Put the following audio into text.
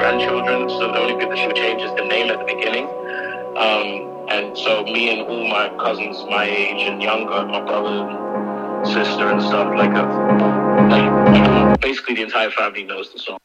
grandchildren, so the only thing that she would change is the name at the beginning. And so me and all my cousins my age and younger, my brother, sister and stuff, basically the entire family knows the song.